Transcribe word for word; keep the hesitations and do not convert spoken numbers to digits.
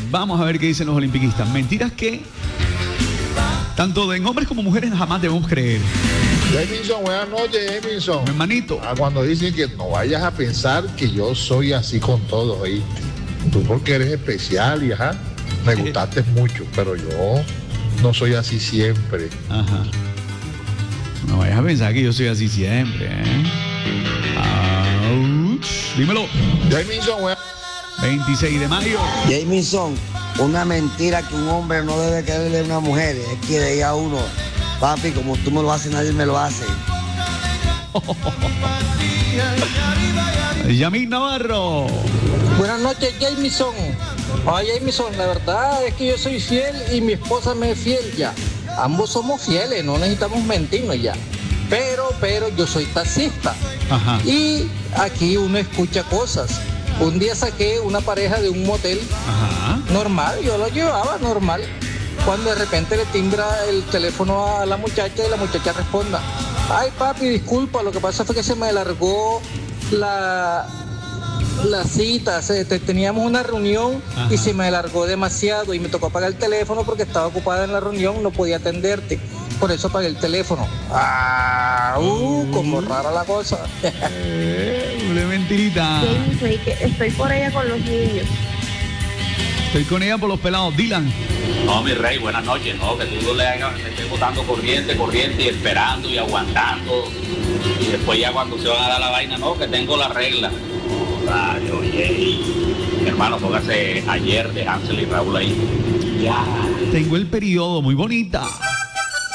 Vamos a ver qué dicen los olimpiquistas. Mentiras que tanto en hombres como mujeres jamás debemos creer. Jameson, buenas noches, Jameson. Mi hermanito. Ah, cuando dicen que no vayas a pensar que yo soy así con todos, ¿oíste? Tú porque eres especial y ajá, me gustaste mucho, pero yo no soy así siempre. Ajá. No vayas a pensar que yo soy así siempre, ¿eh? Ouch. Dímelo. Jameson, buenas veintiséis de mayo. Jameson, una mentira que un hombre no debe creerle a una mujer es que le diga a uno, papi, como tú me lo haces, nadie me lo hace. Yamil Navarro. Buenas noches, Jameson. Oye, Jameson, la verdad es que yo soy fiel y mi esposa me es fiel ya. Ambos somos fieles, no necesitamos mentirnos ya. Pero, pero yo soy taxista. Ajá. Y aquí uno escucha cosas. Un día saqué una pareja de un motel. Ajá. Normal, yo lo llevaba normal. Cuando de repente le timbra el teléfono a la muchacha y la muchacha responda, ay papi, disculpa, lo que pasa fue que se me alargó la, la cita, se, te, teníamos una reunión. Ajá. Y se me alargó demasiado y me tocó apagar el teléfono porque estaba ocupada en la reunión, no podía atenderte, por eso apagué el teléfono. Ah, uh, como rara la cosa. Eh, una mentirita. Sí, soy que estoy por ella con los niños. Estoy con ella por los pelados. Dylan. No, mi rey, buenas noches. No, que tú le hagas, le estés botando corriente, corriente y esperando y aguantando. Y después ya cuando se van a dar la vaina, no, que tengo la regla. No, radio, oye. Mi hermano, póngase ayer de Hansel y Raúl ahí. Ya. Tengo el periodo, muy bonita.